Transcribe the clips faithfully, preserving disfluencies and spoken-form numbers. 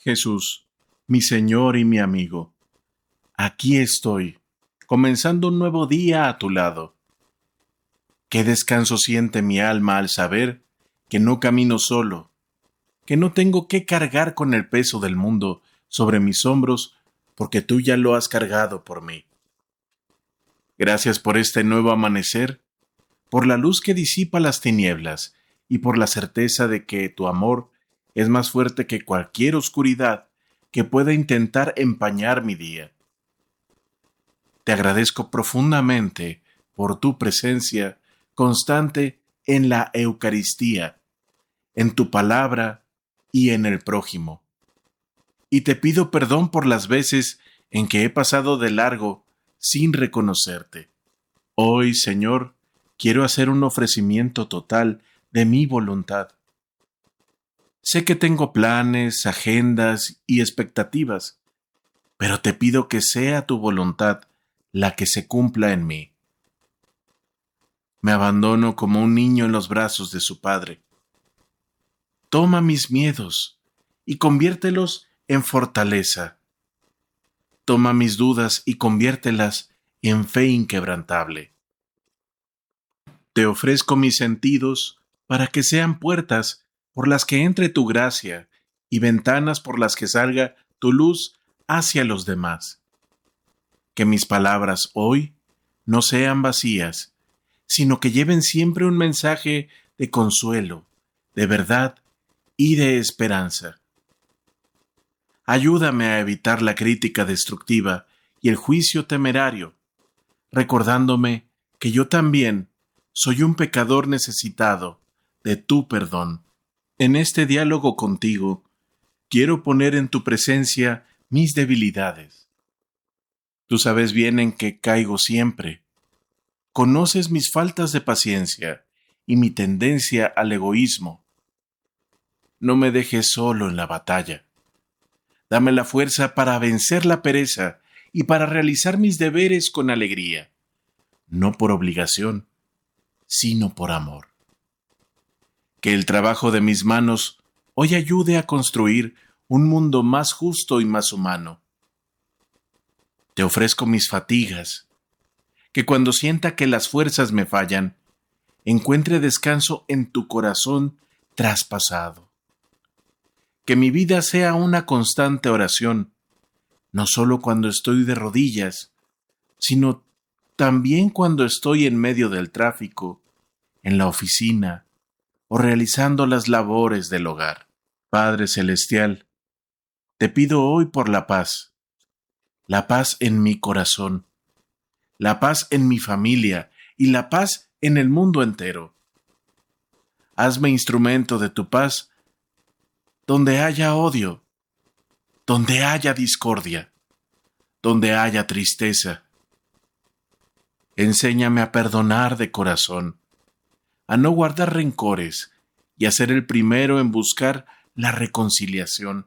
Jesús, mi Señor y mi amigo, aquí estoy, comenzando un nuevo día a tu lado. Qué descanso siente mi alma al saber que no camino solo, que no tengo que cargar con el peso del mundo sobre mis hombros, porque tú ya lo has cargado por mí. Gracias por este nuevo amanecer, por la luz que disipa las tinieblas y por la certeza de que tu amor es más fuerte que cualquier oscuridad que pueda intentar empañar mi día. Te agradezco profundamente por tu presencia constante en la Eucaristía, en tu palabra y en el prójimo. Y te pido perdón por las veces en que he pasado de largo sin reconocerte. Hoy, Señor, quiero hacer un ofrecimiento total de mi voluntad. Sé que tengo planes, agendas y expectativas, pero te pido que sea tu voluntad la que se cumpla en mí. Me abandono como un niño en los brazos de su padre. Toma mis miedos y conviértelos en fortaleza. Toma mis dudas y conviértelas en fe inquebrantable. Te ofrezco mis sentidos para que sean puertas por las que entre tu gracia y ventanas por las que salga tu luz hacia los demás. Que mis palabras hoy no sean vacías, sino que lleven siempre un mensaje de consuelo, de verdad y de esperanza. Ayúdame a evitar la crítica destructiva y el juicio temerario, recordándome que yo también soy un pecador necesitado de tu perdón. En este diálogo contigo, quiero poner en tu presencia mis debilidades. Tú sabes bien en qué caigo siempre. Conoces mis faltas de paciencia y mi tendencia al egoísmo. No me dejes solo en la batalla. Dame la fuerza para vencer la pereza y para realizar mis deberes con alegría, no por obligación, sino por amor. Que el trabajo de mis manos hoy ayude a construir un mundo más justo y más humano. Te ofrezco mis fatigas, que cuando sienta que las fuerzas me fallan, encuentre descanso en tu corazón traspasado. Que mi vida sea una constante oración, no solo cuando estoy de rodillas, sino también cuando estoy en medio del tráfico, en la oficina o realizando las labores del hogar. Padre Celestial, te pido hoy por la paz, la paz en mi corazón, la paz en mi familia y la paz en el mundo entero. Hazme instrumento de tu paz donde haya odio, donde haya discordia, donde haya tristeza. Enséñame a perdonar de corazón, a no guardar rencores y a ser el primero en buscar la reconciliación.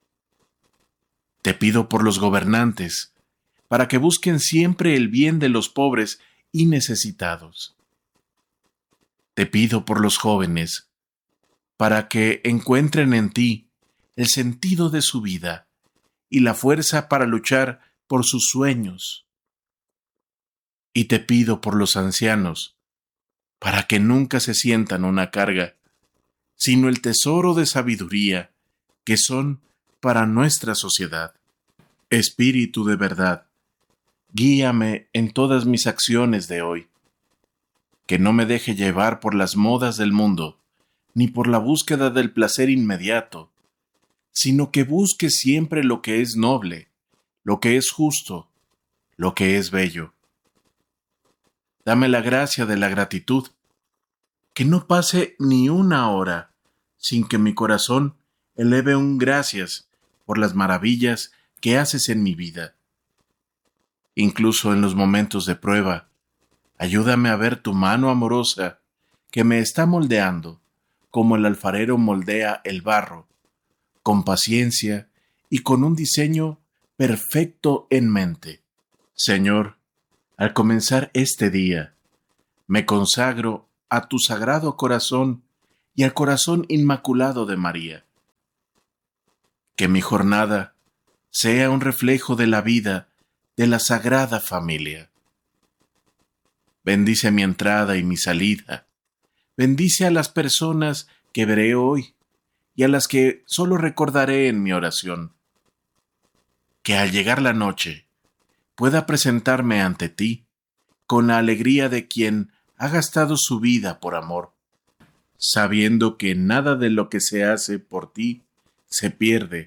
Te pido por los gobernantes, para que busquen siempre el bien de los pobres y necesitados. Te pido por los jóvenes, para que encuentren en ti el sentido de su vida y la fuerza para luchar por sus sueños. Y te pido por los ancianos, para que nunca se sientan una carga, sino el tesoro de sabiduría que son para nuestra sociedad. Espíritu de verdad, guíame en todas mis acciones de hoy, que no me deje llevar por las modas del mundo, ni por la búsqueda del placer inmediato, sino que busque siempre lo que es noble, lo que es justo, lo que es bello. Dame la gracia de la gratitud, que no pase ni una hora sin que mi corazón eleve un gracias por las maravillas que haces en mi vida. Incluso en los momentos de prueba, ayúdame a ver tu mano amorosa que me está moldeando, como el alfarero moldea el barro, con paciencia y con un diseño perfecto en mente. Señor, al comenzar este día, me consagro a tu sagrado corazón y al corazón inmaculado de María. Que mi jornada sea un reflejo de la vida de la Sagrada Familia. Bendice mi entrada y mi salida. Bendice a las personas que veré hoy y a las que solo recordaré en mi oración. Que al llegar la noche pueda presentarme ante ti con la alegría de quien ha gastado su vida por amor, sabiendo que nada de lo que se hace por ti se pierde.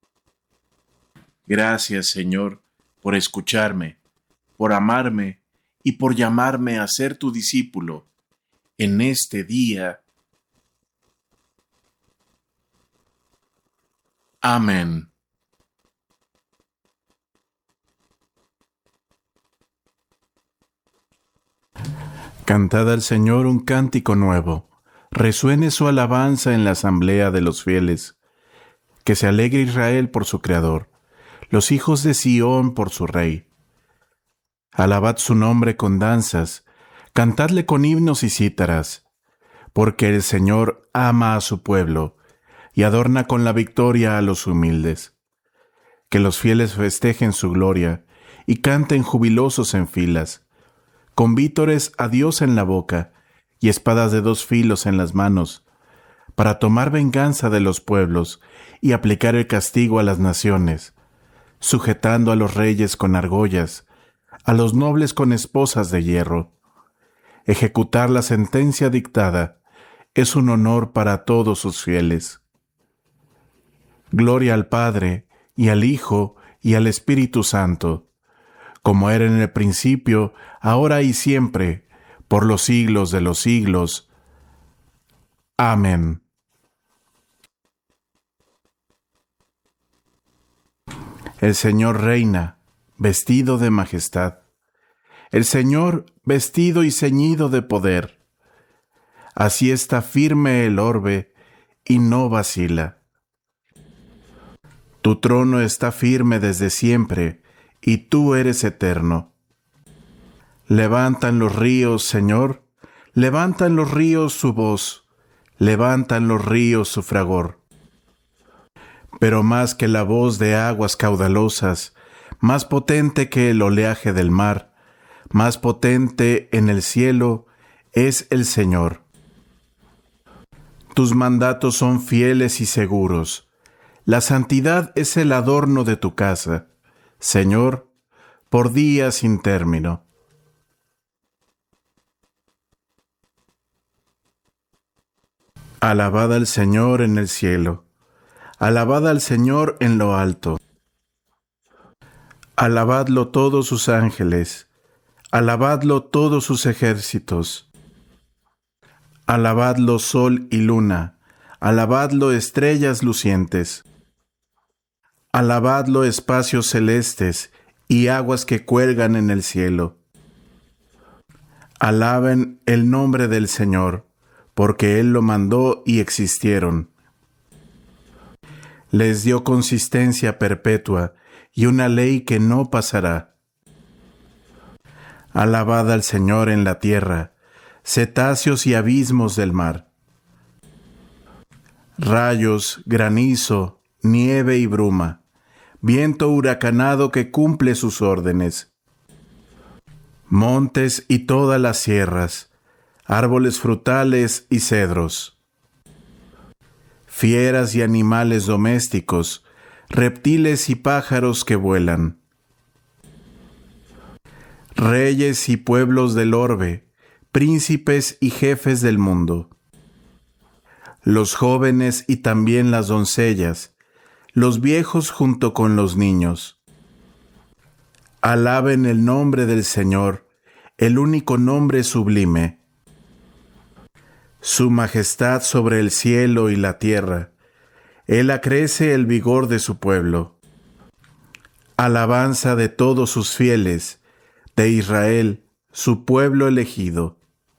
Gracias, Señor, por escucharme, por amarme y por llamarme a ser tu discípulo en este día. Amén. Cantad al Señor un cántico nuevo, resuene su alabanza en la asamblea de los fieles. Que se alegre Israel por su Creador, los hijos de Sión por su Rey. Alabad su nombre con danzas, cantadle con himnos y cítaras, porque el Señor ama a su pueblo y adorna con la victoria a los humildes. Que los fieles festejen su gloria y canten jubilosos en filas, con vítores a Dios en la boca y espadas de dos filos en las manos, para tomar venganza de los pueblos y aplicar el castigo a las naciones, sujetando a los reyes con argollas, a los nobles con esposas de hierro. Ejecutar la sentencia dictada es un honor para todos sus fieles. Gloria al Padre, y al Hijo, y al Espíritu Santo, como era en el principio, ahora y siempre, por los siglos de los siglos. Amén. El Señor reina, vestido de majestad. El Señor vestido y ceñido de poder. Así está firme el orbe y no vacila. Tu trono está firme desde siempre, y tú eres eterno. Levantan los ríos, Señor, levantan los ríos su voz, levantan los ríos su fragor. Pero más que la voz de aguas caudalosas, más potente que el oleaje del mar, más potente en el cielo es el Señor. Tus mandatos son fieles y seguros. La santidad es el adorno de tu casa, Señor, por días sin término. Alabad al Señor en el cielo. Alabad al Señor en lo alto. Alabadlo todos sus ángeles. Alabadlo todos sus ejércitos. Alabadlo sol y luna. Alabadlo estrellas lucientes. Alabadlo espacios celestes y aguas que cuelgan en el cielo. Alaben el nombre del Señor, porque Él lo mandó y existieron. Les dio consistencia perpetua y una ley que no pasará. Alabad al Señor en la tierra, cetáceos y abismos del mar. Rayos, granizo, nieve y bruma, viento huracanado que cumple sus órdenes. Montes y todas las sierras, árboles frutales y cedros. Fieras y animales domésticos, reptiles y pájaros que vuelan. Reyes y pueblos del orbe, príncipes y jefes del mundo. Los jóvenes y también las doncellas, los viejos junto con los niños. Alaben el nombre del Señor, el único nombre sublime. Su majestad sobre el cielo y la tierra. Él acrece el vigor de su pueblo. Alabanza de todos sus fieles, de Israel, su pueblo elegido.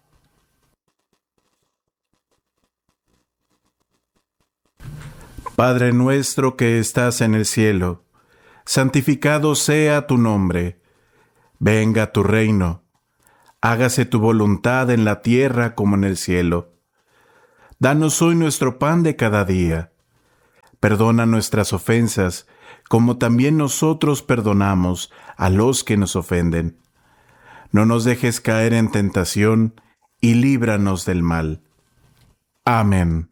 Padre nuestro que estás en el cielo, santificado sea tu nombre. Venga tu reino. Hágase tu voluntad en la tierra como en el cielo. Danos hoy nuestro pan de cada día. Perdona nuestras ofensas, como también nosotros perdonamos a los que nos ofenden. No nos dejes caer en tentación, y líbranos del mal. Amén.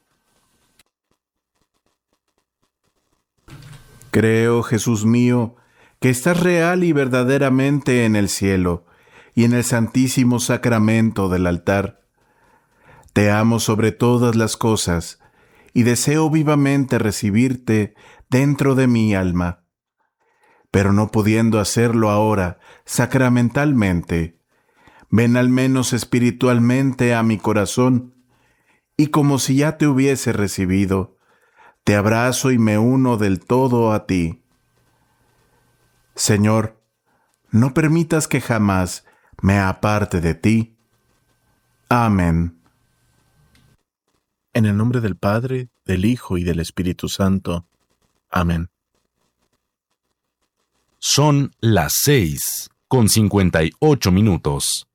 Creo, Jesús mío, que estás real y verdaderamente en el cielo y en el santísimo sacramento del altar. Te amo sobre todas las cosas y deseo vivamente recibirte dentro de mi alma. Pero no pudiendo hacerlo ahora sacramentalmente, ven al menos espiritualmente a mi corazón, y como si ya te hubiese recibido, te abrazo y me uno del todo a ti. Señor, no permitas que jamás me aparte de ti. Amén. En el nombre del Padre, del Hijo y del Espíritu Santo. Amén. Son las seis con cincuenta y ocho minutos.